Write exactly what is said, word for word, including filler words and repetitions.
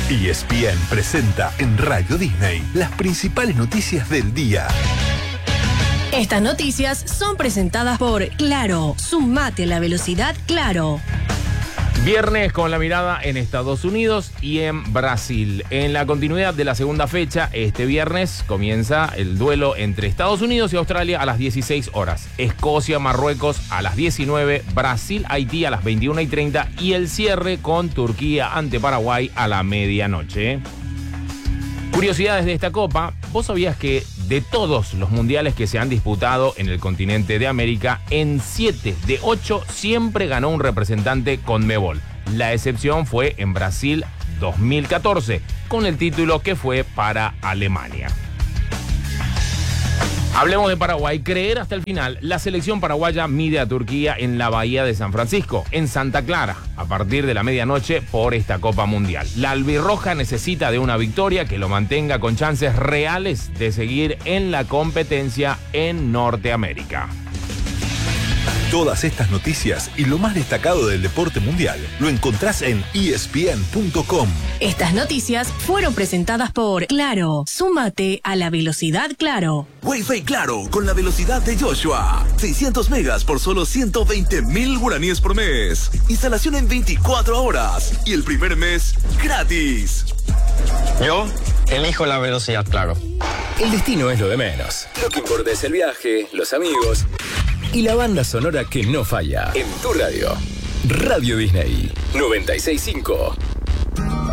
E S P N presenta en Radio Disney las principales noticias del día. Estas noticias son presentadas por Claro. Sumate a la velocidad Claro. Viernes con la mirada en Estados Unidos y en Brasil. En la continuidad de la segunda fecha, este viernes comienza el duelo entre Estados Unidos y Australia a las dieciséis horas. Escocia, Marruecos a las diecinueve, Brasil, Haití a las veintiuna y treinta y el cierre con Turquía ante Paraguay a la medianoche. Curiosidades de esta Copa. ¿Vos sabías que de todos los mundiales que se han disputado en el continente de América, en siete de ocho siempre ganó un representante CONMEBOL? La excepción fue en Brasil dos mil catorce, con el título que fue para Alemania. Hablemos de Paraguay. Creer hasta el final, la selección paraguaya mide a Turquía en la bahía de San Francisco, en Santa Clara, a partir de la medianoche por esta Copa Mundial. La albirroja necesita de una victoria que lo mantenga con chances reales de seguir en la competencia en Norteamérica. Todas estas noticias y lo más destacado del deporte mundial lo encontrás en E S P N punto com. Estas noticias fueron presentadas por Claro. Súmate a la velocidad Claro. Wi-Fi Claro, con la velocidad de Joshua. seiscientos megas por solo ciento veinte mil guaraníes por mes. Instalación en veinticuatro horas. Y el primer mes, gratis. Yo elijo la velocidad Claro. El destino es lo de menos. Lo que importa es el viaje, los amigos y la banda sonora que no falla. En tu radio. Radio Disney noventa y seis punto cinco.